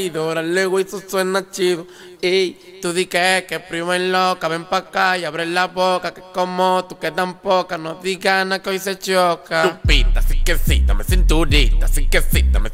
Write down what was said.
Órale, güey, eso suena chido. Ey, tú di que primo en loca, ven pa' acá y abre la boca, que como tú que tan poca, no digas nada que hoy se choca. Lupita, así que sí, dame cinturita, así que sí, dame